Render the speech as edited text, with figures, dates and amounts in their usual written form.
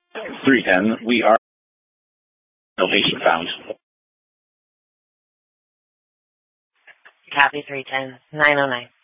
310, we are no patient found. Copy 310, 909.